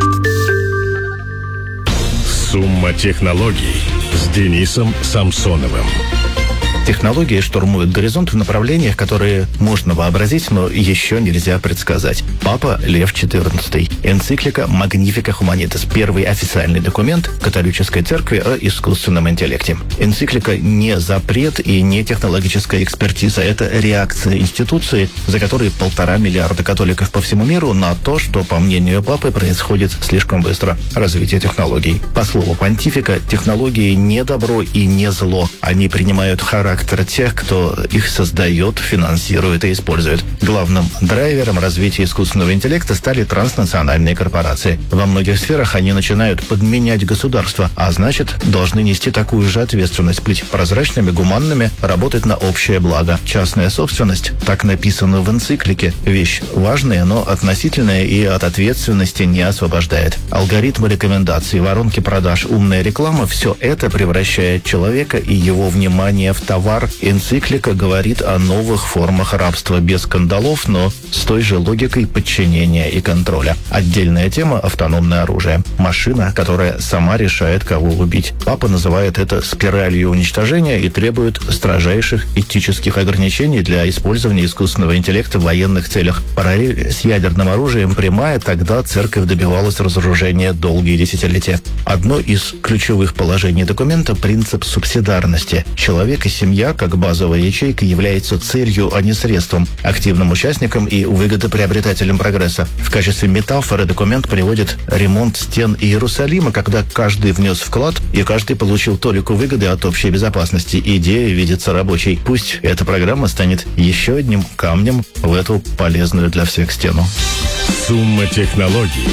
Сумма технологий с Денисом Самсоновым. Технологии штурмуют горизонт в направлениях, которые можно вообразить, но еще нельзя предсказать. Папа Лев XIV. Энциклика Magnifica Humanitas. Первый официальный документ католической церкви о искусственном интеллекте. Энциклика не запрет и не технологическая экспертиза. Это реакция институции, за которой 1,5 миллиарда католиков по всему миру на то, что, по мнению папы, происходит слишком быстро. Развитие технологий. По слову понтифика, технологии не добро и не зло. Они принимают характер тех, кто их создает, финансирует и использует. Главным драйвером развития искусственного интеллекта стали транснациональные корпорации. Во многих сферах они начинают подменять государство, а значит, должны нести такую же ответственность, быть прозрачными, гуманными, работать на общее благо. Частная собственность, так написано в энциклике, вещь важная, но относительная и от ответственности не освобождает. Алгоритмы рекомендаций, воронки продаж, умная реклама – все это превращает человека и его внимание в товар. Энциклика говорит о новых формах рабства без кандалов, но с той же логикой подчинения и контроля. Отдельная тема – автономное оружие. Машина, которая сама решает, кого убить. Папа называет это спиралью уничтожения и требует строжайших этических ограничений для использования искусственного интеллекта в военных целях. Параллель с ядерным оружием прямая, тогда церковь добивалась разоружения долгие десятилетия. Одно из ключевых положений документа – принцип субсидарности. Человек и семья как базовая ячейка является целью, а не средством, активным участником и выгодоприобретателем прогресса. В качестве метафоры документ приводит ремонт стен Иерусалима, когда каждый внес вклад и каждый получил толику выгоды от общей безопасности. Идея видится рабочей. Пусть эта программа станет еще одним камнем в эту полезную для всех стену. Сумма технологий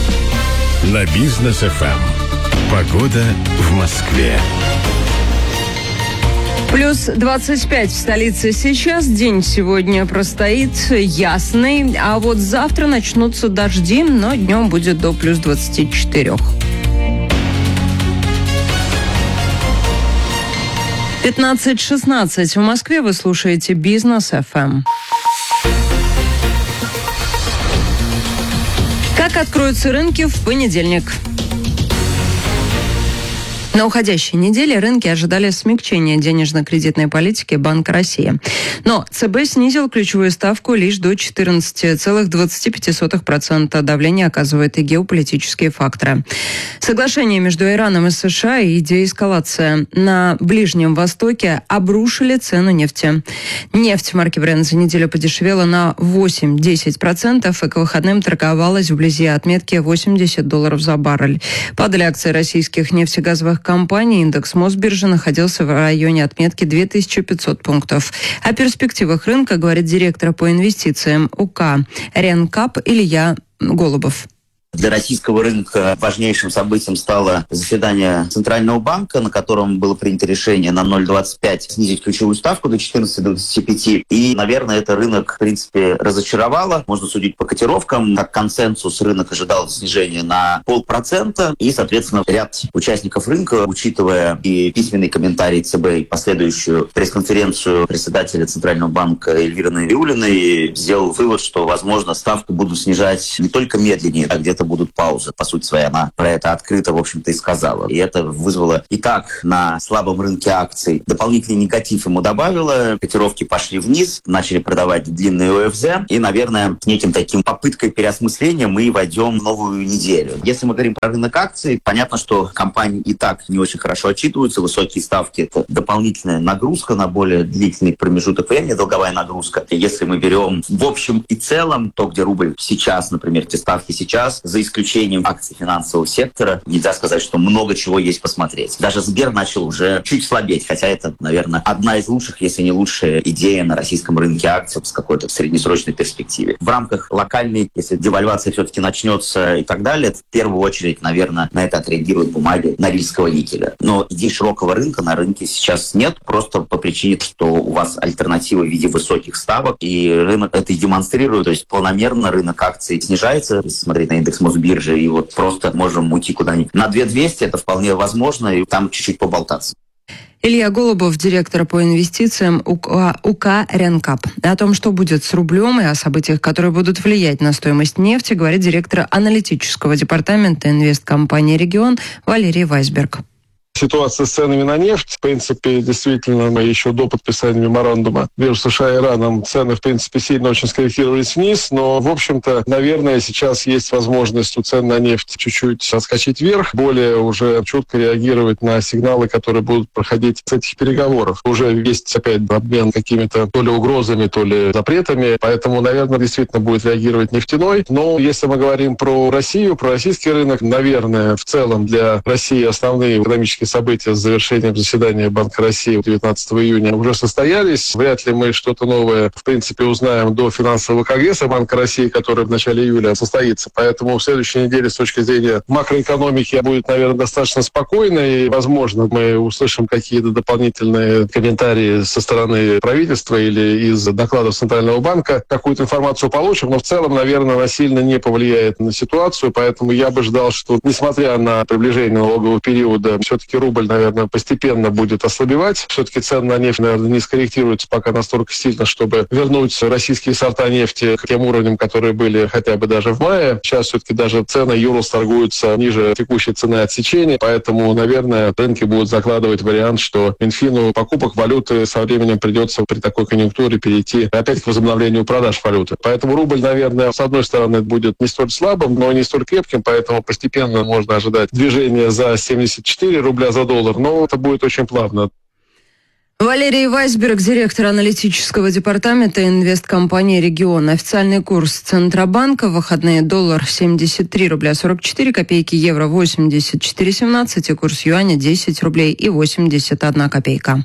на Бизнес ФМ. Погода в Москве. Плюс 25 в столице сейчас. День сегодня простоит ясный. А вот завтра начнутся дожди, но днем будет до плюс 24. 15:16 в Москве. Вы слушаете Бизнес ФМ. Как откроются рынки в понедельник? На уходящей неделе рынки ожидали смягчения денежно-кредитной политики Банка России. Но ЦБ снизил ключевую ставку лишь до 14,25%. Давление оказывает и геополитические факторы. Соглашение между Ираном и США и деэскалация на Ближнем Востоке обрушили цену нефти. Нефть марки Brent за неделю подешевела на 8-10% и к выходным торговалась вблизи отметки $80 за баррель. Падали акции российских нефтегазовых компаний. Индекс Мосбиржи находился в районе отметки 2500 пунктов. О перспективах рынка говорит директор по инвестициям УК «Ренкап» Илья Голубов. Для российского рынка важнейшим событием стало заседание Центрального банка, на котором было принято решение на 0,25 снизить ключевую ставку до 14,25. И, наверное, это рынок, в принципе, разочаровало. Можно судить по котировкам. Как консенсус рынок ожидал снижения на 0,5%. И, соответственно, ряд участников рынка, учитывая и письменный комментарий ЦБ, и последующую пресс-конференцию председателя Центрального банка Эльвиры Набиуллиной, сделал вывод, что, возможно, ставку будут снижать не только медленнее, а где-то будут паузы. По сути своей, она про это открыто, в общем-то, и сказала. И это вызвало и так на слабом рынке акций дополнительный негатив ему добавило. Котировки пошли вниз, начали продавать длинные ОФЗ. И, наверное, с неким таким попыткой переосмысления мы войдем в новую неделю. Если мы говорим про рынок акций, понятно, что компании и так не очень хорошо отчитываются. Высокие ставки — это дополнительная нагрузка на более длительный промежуток времени, долговая нагрузка. И если мы берем в общем и целом то, где рубль сейчас, например, те ставки сейчас, за исключением акций финансового сектора, нельзя сказать, что много чего есть посмотреть. Даже Сбер начал уже чуть слабеть, хотя это, наверное, одна из лучших, если не лучшая идея на российском рынке акций с какой-то среднесрочной перспективе. В рамках локальной, если девальвация все-таки начнется и так далее, в первую очередь, наверное, на это отреагируют бумаги Норильского никеля. Но идей широкого рынка на рынке сейчас нет, просто по причине, что у вас альтернатива в виде высоких ставок, и рынок это и демонстрирует, то есть планомерно рынок акций снижается, если смотреть на индекс Мосбиржи, и вот просто можем уйти куда-нибудь на 2200, это вполне возможно, и там чуть-чуть поболтаться. Илья Голубов, директор по инвестициям УК «Ренкап». О том, что будет с рублем и о событиях, которые будут влиять на стоимость нефти, говорит директор аналитического департамента инвесткомпании «Регион» Валерий Вайсберг. Ситуация с ценами на нефть, в принципе, действительно, мы еще до подписания меморандума между США и Ираном цены, в принципе, сильно очень скорректировались вниз, но, в общем-то, наверное, сейчас есть возможность у цен на нефть чуть-чуть отскочить вверх, более уже четко реагировать на сигналы, которые будут проходить с этих переговоров. Уже есть опять обмен какими-то то ли угрозами, то ли запретами, поэтому, наверное, действительно будет реагировать нефтяной. Но если мы говорим про Россию, про российский рынок, наверное, в целом для России основные экономические события с завершением заседания Банка России 19 июня уже состоялись. Вряд ли мы что-то новое, в принципе, узнаем до финансового конгресса Банка России, который в начале июля состоится. Поэтому в следующей неделе с точки зрения макроэкономики будет, наверное, достаточно спокойно. И, возможно, мы услышим какие-то дополнительные комментарии со стороны правительства или из докладов Центрального банка. Какую-то информацию получим, но в целом, наверное, она сильно не повлияет на ситуацию. Поэтому я бы ждал, что, несмотря на приближение налогового периода, все-таки рубль, наверное, постепенно будет ослабевать. Все-таки цены на нефть, наверное, не скорректируются пока настолько сильно, чтобы вернуть российские сорта нефти к тем уровням, которые были хотя бы даже в мае. Сейчас все-таки даже цены Юралс торгуются ниже текущей цены отсечения, поэтому, наверное, рынки будут закладывать вариант, что Минфину покупок валюты со временем придется при такой конъюнктуре перейти опять к возобновлению продаж валюты. Поэтому рубль, наверное, с одной стороны, будет не столь слабым, но не столь крепким, поэтому постепенно можно ожидать движения за 74 рубля за доллар, но это будет очень плавно. Валерий Вайсберг, директор аналитического департамента инвесткомпании «Регион». Официальный курс Центробанка в выходные: доллар 73 рубля 44 копейки, евро 84,17 и курс юаня 10 рублей и 81 копейка.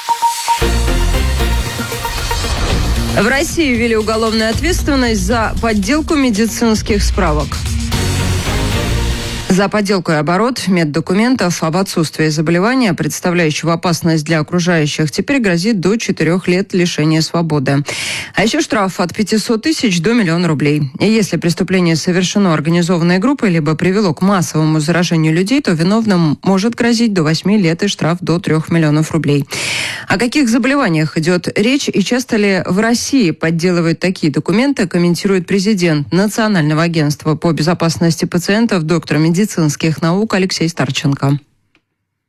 В России ввели уголовную ответственность за подделку медицинских справок. За подделку и оборот меддокументов об отсутствии заболевания, представляющего опасность для окружающих, теперь грозит до 4 лет лишения свободы. А еще штраф от 500 тысяч до 1 000 000 рублей. И если преступление совершено организованной группой, либо привело к массовому заражению людей, то виновным может грозить до 8 лет и штраф до 3 миллионов рублей. О каких заболеваниях идет речь и часто ли в России подделывают такие документы, комментирует президент Национального агентства по безопасности пациентов, доктор медицинских наук Алексей Старченко.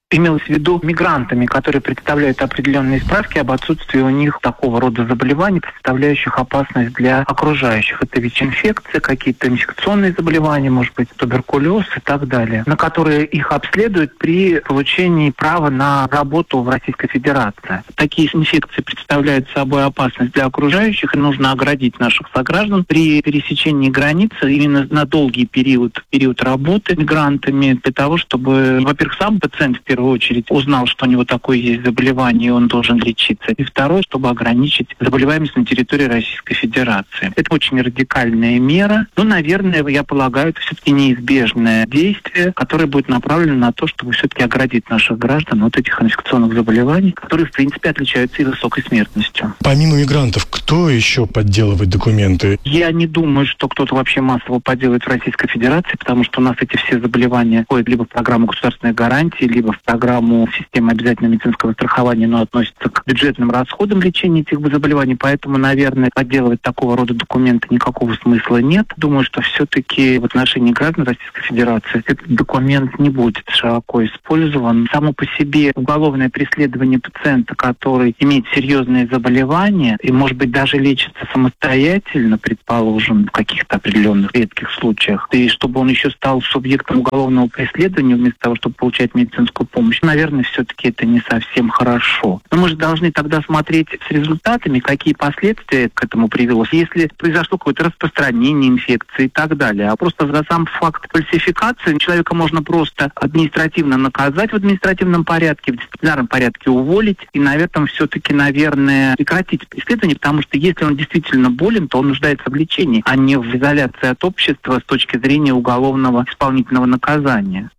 Имелось в виду мигрантами, которые представляют определенные справки об отсутствии у них такого рода заболеваний, представляющих опасность для окружающих. Это ВИЧ-инфекция, какие-то инфекционные заболевания, может быть, туберкулез и так далее, на которые их обследуют при получении права на работу в Российской Федерации. Такие инфекции представляют собой опасность для окружающих, и нужно оградить наших сограждан при пересечении границы именно на долгий период работы мигрантами, для того, чтобы, во-первых, сам пациент в первую очередь узнал, что у него такое есть заболевание, и он должен лечиться. И второе, чтобы ограничить заболеваемость на территории Российской Федерации. Это очень радикальная мера. Но, наверное, я полагаю, это все-таки неизбежное действие, которое будет направлено на то, чтобы все-таки оградить наших граждан от этих инфекционных заболеваний, которые, в принципе, отличаются и высокой смертностью. Помимо мигрантов, кто еще подделывает документы? Я не думаю, что кто-то вообще массово подделывает в Российской Федерации, потому что у нас эти все заболевания входят либо в программу государственной гарантии, либо в программу системы обязательного медицинского страхования, но относятся к бюджетным расходам лечения этих заболеваний. Поэтому, наверное, подделывать такого рода документы никакого смысла нет. Думаю, что все-таки в отношении граждан Российской Федерации этот документ не будет широко использован. Само по себе уголовное преследование пациента, который имеет серьезные заболевания и, может быть, даже лечится самостоятельно, предположим, в каких-то определенных редких случаях, и чтобы он еще стал субъектом уголовного преследования вместо того, чтобы получать медицинскую помощь, наверное, все-таки это не совсем хорошо. Но мы же должны тогда смотреть с результатами, какие последствия к этому привело. Если произошло какое-то распространение инфекции и так далее, а просто за сам факт фальсификации человека можно просто административно наказать в административном порядке, в дисциплинарном порядке уволить и на этом все-таки, наверное, прекратить преследование, потому что если он действительно болен, то он нуждается в лечении, а не в изоляции от общества с точки зрения уголовного исполнительного наказания.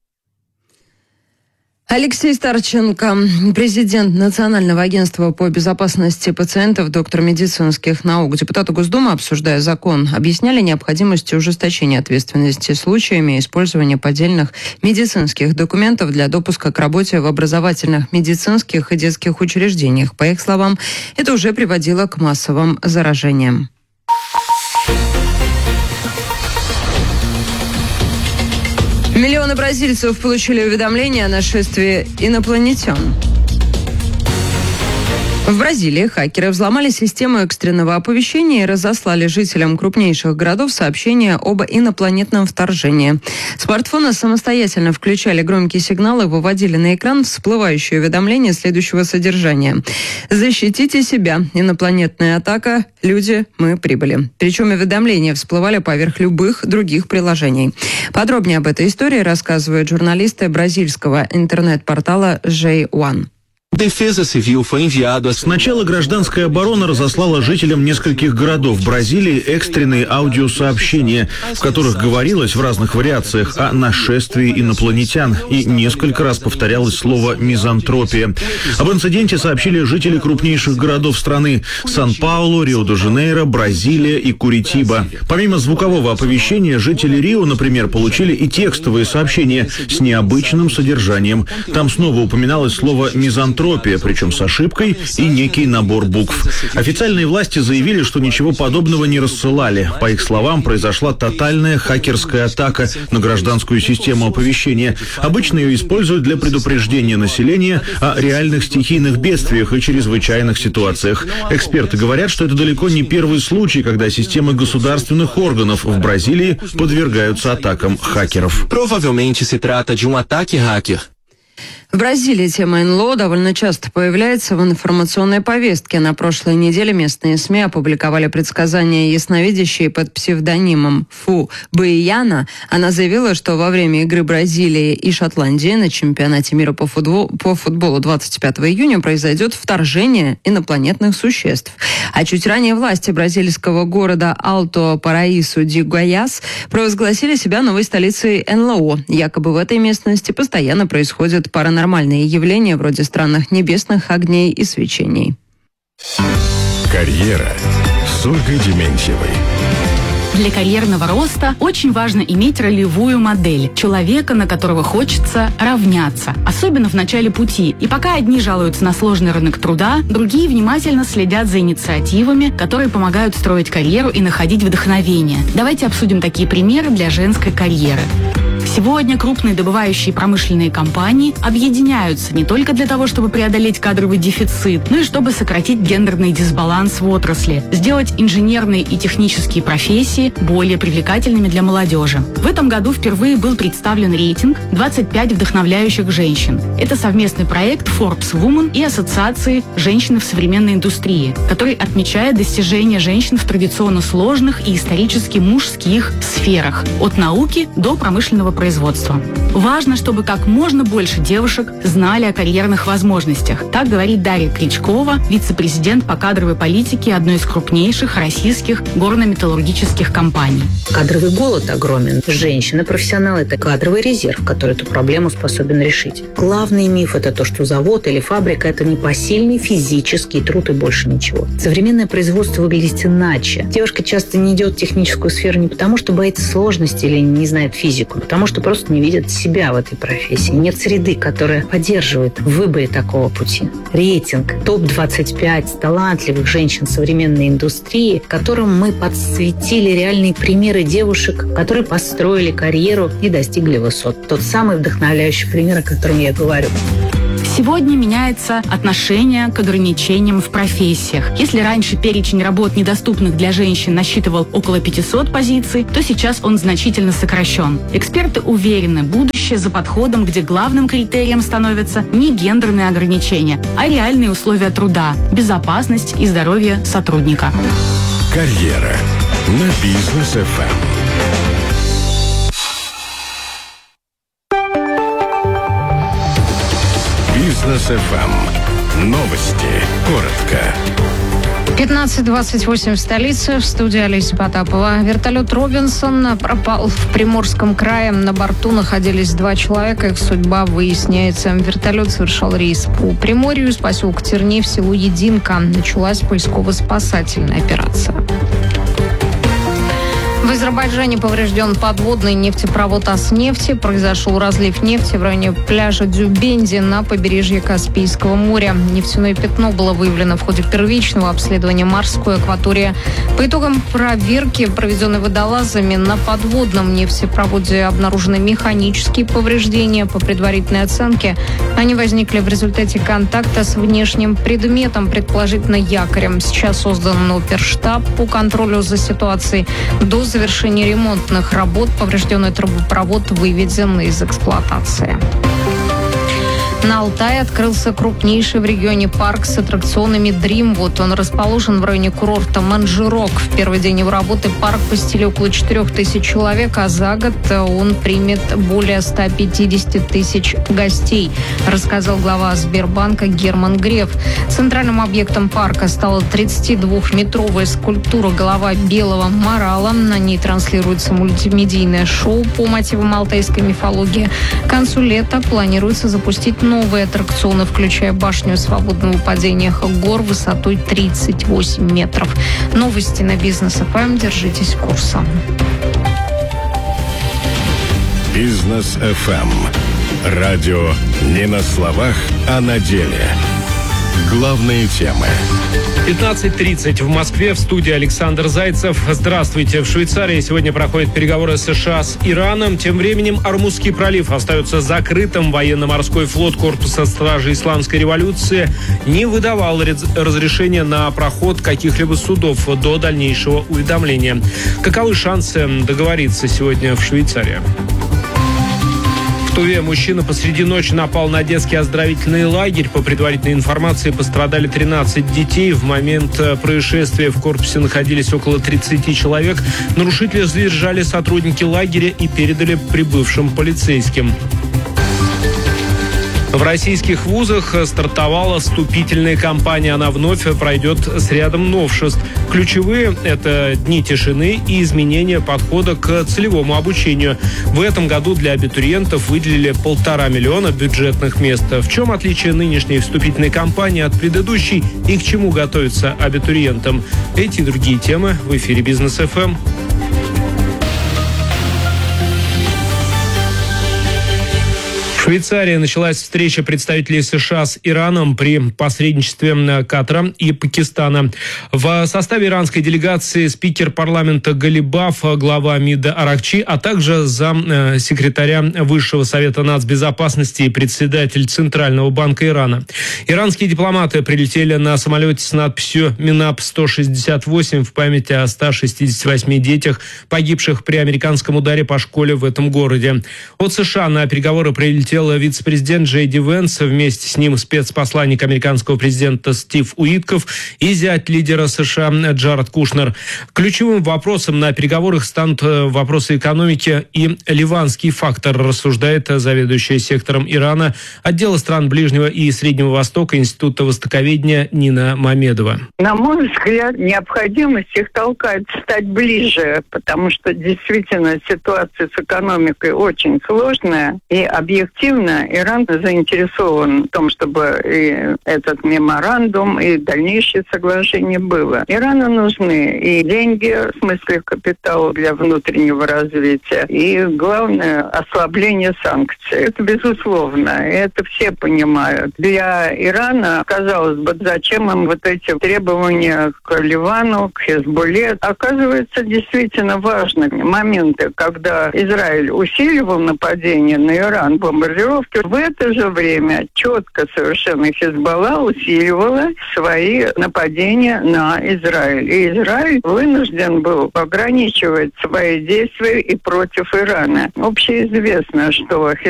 Алексей Старченко, президент Национального агентства по безопасности пациентов, доктор медицинских наук. Депутаты Госдумы, обсуждая закон, объясняли необходимость ужесточения ответственности случаями использования поддельных медицинских документов для допуска к работе в образовательных, медицинских и детских учреждениях. По их словам, это уже приводило к массовым заражениям. Миллионы бразильцев получили уведомления о нашествии инопланетян. В Бразилии хакеры взломали систему экстренного оповещения и разослали жителям крупнейших городов сообщения об инопланетном вторжении. Смартфоны самостоятельно включали громкие сигналы и выводили на экран всплывающее уведомление следующего содержания. «Защитите себя. Инопланетная атака. Люди, мы прибыли». Причем уведомления всплывали поверх любых других приложений. Подробнее об этой истории рассказывают журналисты бразильского интернет-портала J1. Сначала гражданская оборона разослала жителям нескольких городов Бразилии экстренные аудиосообщения, в которых говорилось в разных вариациях о нашествии инопланетян, и несколько раз повторялось слово «мизантропия». Об инциденте сообщили жители крупнейших городов страны – Сан-Паулу, Рио-де-Жанейро, Бразилия и Куритиба. Помимо звукового оповещения, жители Рио, например, получили и текстовые сообщения с необычным содержанием. Там снова упоминалось слово «мизантропия», причем с ошибкой и некий набор букв. Официальные власти заявили, что ничего подобного не рассылали. По их словам, произошла тотальная хакерская атака на гражданскую систему оповещения. Обычно ее используют для предупреждения населения о реальных стихийных бедствиях и чрезвычайных ситуациях. Эксперты говорят, что это далеко не первый случай, когда системы государственных органов в Бразилии подвергаются атакам хакеров. Provavelmente se trata de ataque hacker. В Бразилии тема НЛО довольно часто появляется в информационной повестке. На прошлой неделе местные СМИ опубликовали предсказания ясновидящей под псевдонимом Фу Баияна. Она заявила, что во время игры Бразилии и Шотландии на чемпионате мира по футболу 25 июня произойдет вторжение инопланетных существ. А чуть ранее власти бразильского города Алто-Параису-ди-Гойас провозгласили себя новой столицей НЛО. Якобы в этой местности постоянно происходят паранормальные явления вроде странных небесных огней и свечений. Карьера с Ольгой Дементьевой. Для карьерного роста очень важно иметь ролевую модель. Человека, на которого хочется равняться. Особенно в начале пути. И пока одни жалуются на сложный рынок труда, другие внимательно следят за инициативами, которые помогают строить карьеру и находить вдохновение. Давайте обсудим такие примеры для женской карьеры. Сегодня крупные добывающие промышленные компании объединяются не только для того, чтобы преодолеть кадровый дефицит, но и чтобы сократить гендерный дисбаланс в отрасли, сделать инженерные и технические профессии более привлекательными для молодежи. В этом году впервые был представлен рейтинг «25 вдохновляющих женщин». Это совместный проект Forbes Women и Ассоциации «Женщины в современной индустрии», который отмечает достижения женщин в традиционно сложных и исторически мужских сферах, от науки до промышленного производства. Важно, чтобы как можно больше девушек знали о карьерных возможностях. Так говорит Дарья Кричкова, вице-президент по кадровой политике одной из крупнейших российских горно-металлургических компаний. Кадровый голод огромен. Женщина-профессионал – это кадровый резерв, который эту проблему способен решить. Главный миф – это то, что завод или фабрика – это непосильный физический труд и больше ничего. Современное производство выглядит иначе. Девушка часто не идет в техническую сферу не потому, что боится сложности или не знает физику, а потому что просто не видит себя в этой профессии. Нет среды, которая поддерживает в выборе такого пути. Рейтинг топ-25 талантливых женщин современной индустрии, которым мы подсветили реальные примеры девушек, которые построили карьеру и достигли высот. Тот самый вдохновляющий пример, о котором я говорю. Сегодня меняется отношение к ограничениям в профессиях. Если раньше перечень работ, недоступных для женщин, насчитывал около 500 позиций, то сейчас он значительно сокращен. Эксперты уверены, будущее за подходом, где главным критерием становятся не гендерные ограничения, а реальные условия труда, безопасность и здоровье сотрудника. Карьера на Бизнес ФМ. Бизнес ФМ. Новости. Коротко. 15:28 в столице. В студии Олеся Потапова. Вертолет «Робинсон» пропал в Приморском крае. На борту находились 2 человека. Их судьба выясняется. Вертолет совершал рейс по Приморью из поселка Терни в село Единка. Началась поисково-спасательная операция. В Азербайджане поврежден подводный нефтепровод «Аснефти». Произошел разлив нефти в районе пляжа Дюбенди на побережье Каспийского моря. Нефтяное пятно было выявлено в ходе первичного обследования морской акватории. По итогам проверки, проведенной водолазами, на подводном нефтепроводе обнаружены механические повреждения. По предварительной оценке, они возникли в результате контакта с внешним предметом, предположительно якорем. Сейчас создан оперштаб по контролю за ситуацией. До завершения ремонтных работ поврежденный трубопровод выведен из эксплуатации. На Алтае открылся крупнейший в регионе парк с аттракционами Dreamwood. Он расположен в районе курорта Манжирок. В первый день его работы парк посетили около 4000 человек, а за год он примет более 150 тысяч гостей, рассказал глава Сбербанка Герман Греф. Центральным объектом парка стала 32-метровая скульптура «Голова белого морала». На ней транслируется мультимедийное шоу по мотивам алтайской мифологии. К концу лета планируется запустить новые аттракционы, включая башню свободного падения гор высотой 38 метров. Новости на Бизнес ФМ. Держитесь курса. Бизнес ФМ. Радио не на словах, а на деле. Главные темы. 15:30 в Москве. В студии Александр Зайцев. Здравствуйте. В Швейцарии сегодня проходят переговоры США с Ираном. Тем временем Ормузский пролив остается закрытым. Военно-морской флот Корпуса стражи Исламской революции не выдавал разрешения на проход каких-либо судов до дальнейшего уведомления. Каковы шансы договориться сегодня в Швейцарии? В Туве мужчина посреди ночи напал на детский оздоровительный лагерь. По предварительной информации, пострадали 13 детей. В момент происшествия в корпусе находились около 30 человек. Нарушители задержали сотрудники лагеря и передали прибывшим полицейским. В российских вузах стартовала вступительная кампания. Она вновь пройдет с рядом новшеств. Ключевые – это дни тишины и изменение подхода к целевому обучению. В этом году для абитуриентов выделили 1,5 миллиона бюджетных мест. В чем отличие нынешней вступительной кампании от предыдущей и к чему готовиться абитуриентам? Эти и другие темы в эфире Бизнес ФМ. В Швейцарии началась встреча представителей США с Ираном при посредничестве Катара и Пакистана. В составе иранской делегации спикер парламента Галибаф, глава МИДа Аракчи, а также замсекретаря Высшего совета нацбезопасности и председатель Центрального банка Ирана. Иранские дипломаты прилетели на самолете с надписью «МИНАП-168» в память о 168 детях, погибших при американском ударе по школе в этом городе. От США на переговоры прилетел вице-президент Джей Ди Венс, вместе с ним спецпосланник американского президента Стив Уитков и зять лидера США Джаред Кушнер. Ключевым вопросом на переговорах станут вопросы экономики и ливанский фактор, рассуждает заведующая сектором Ирана отдела стран Ближнего и Среднего Востока Института востоковедения Нина Мамедова. На мой взгляд, необходимость их толкать стать ближе, потому что действительно ситуация с экономикой очень сложная, и объективно Иран заинтересован в том, чтобы и этот меморандум, и дальнейшее соглашение было. Ирану нужны и деньги, в смысле капитала для внутреннего развития, и, главное, ослабление санкций. Это безусловно, это все понимают. Для Ирана, казалось бы, зачем им вот эти требования к Ливану, к Хезболле? Оказывается, действительно важными моменты, когда Израиль усиливал нападение на Иран, бомбардировки. В это же время четко совершенно Хезболла усиливала свои нападения на Израиль. И Израиль вынужден был ограничивать свои действия и против Ирана. Общеизвестно, что